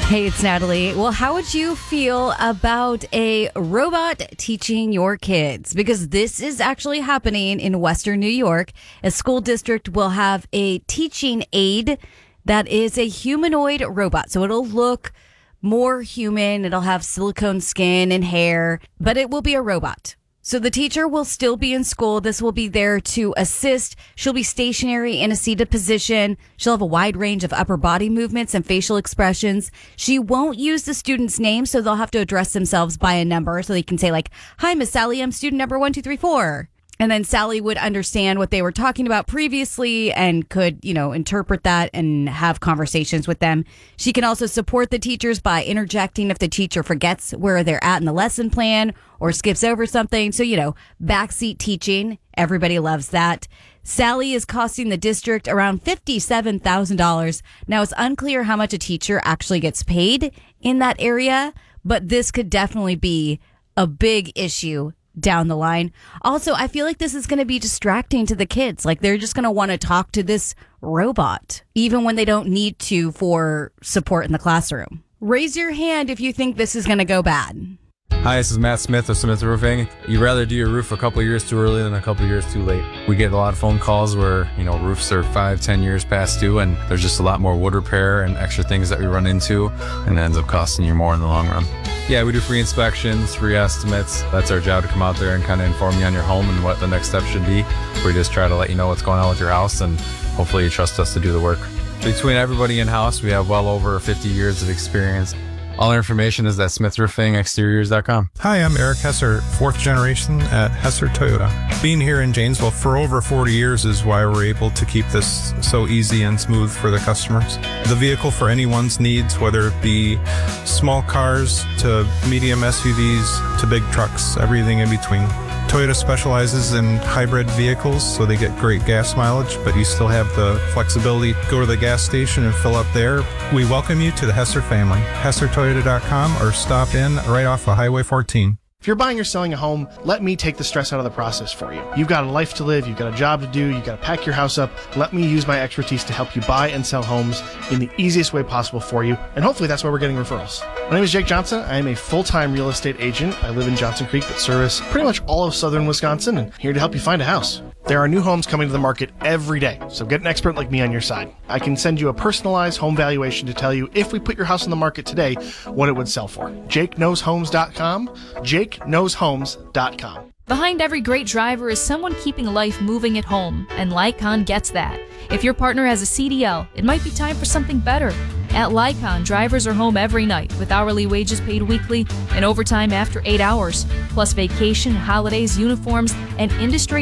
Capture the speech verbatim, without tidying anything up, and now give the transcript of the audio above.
Hey, it's Natalie. Well, how would you feel about a robot teaching your kids? Because this is actually happening in Western New York. A school district will have a teaching aid that is a humanoid robot. So it'll look more human. It'll have silicone skin and hair, but it will be a robot. So the teacher will still be in school. This will be there to assist. She'll be stationary in a seated position. She'll have a wide range of upper body movements and facial expressions. She won't use the student's name, so they'll have to address themselves by a number. So they can say like, "Hi, Miss Sally, I'm student number one, two, three, four." And then Sally would understand what they were talking about previously and could, you know, interpret that and have conversations with them. She can also support the teachers by interjecting if the teacher forgets where they're at in the lesson plan or skips over something. So, you know, backseat teaching. Everybody loves that. Sally is costing the district around fifty-seven thousand dollars. Now, it's unclear how much a teacher actually gets paid in that area, but this could definitely be a big issue down the line. Also, I feel like this is going to be distracting to the kids. Like they're just going to want to talk to this robot, even when they don't need to for support in the classroom. Raise your hand if you think this is going to go bad. Hi, this is Matt Smith of Smith Roofing. You'd rather do your roof a couple years too early than a couple years too late. We get a lot of phone calls where, you know, roofs are five, ten years past due, and there's just a lot more wood repair and extra things that we run into, and it ends up costing you more in the long run. Yeah, we do free inspections, free estimates. That's our job, to come out there and kind of inform you on your home and what the next step should be. We just try to let you know what's going on with your house, and hopefully you trust us to do the work. Between everybody in-house, we have well over fifty years of experience. All our information is at smith roofing exteriors dot com. Hi, I'm Eric Hesser, fourth generation at Hesser Toyota. Being here in Janesville for over forty years is why we're able to keep this so easy and smooth for the customers. The vehicle for anyone's needs, whether it be small cars to medium S U Vs to big trucks, everything in between. Toyota specializes in hybrid vehicles, so they get great gas mileage, but you still have the flexibility to go to the gas station and fill up there. We welcome you to the Hesser family. Hesser Toyota dot com or stop in right off of Highway fourteen. If you're buying or selling a home, let me take the stress out of the process for you. You've got a life to live, you've got a job to do, you've got to pack your house up. Let me use my expertise to help you buy and sell homes in the easiest way possible for you, and hopefully that's why we're getting referrals. My name is Jake Johnson. I am a full-time real estate agent. I live in Johnson Creek, but service pretty much all of southern Wisconsin, and here to help you find a house. There are new homes coming to the market every day, so get an expert like me on your side. I can send you a personalized home valuation to tell you if we put your house on the market today, what it would sell for. jake knows homes dot com, jake knows homes dot com. Behind every great driver is someone keeping life moving at home, and Lycon gets that. If your partner has a C D L, it might be time for something better. At Lycon, drivers are home every night with hourly wages paid weekly and overtime after eight hours, plus vacation, holidays, uniforms, and industry